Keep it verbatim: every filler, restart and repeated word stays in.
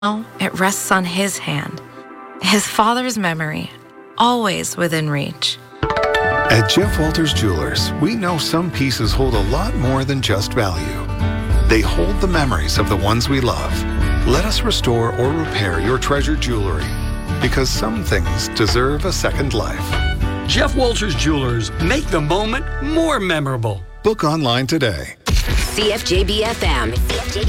Now it rests on his hand, his father's memory, always within reach. At Jeff Walters Jewelers, we know some pieces hold a lot more than just value. They hold the memories of the ones we love. Let us restore or repair your treasured jewelry, because some things deserve a second life. Jeff Walters Jewelers, make the moment more memorable. Book online today. C F J B F M.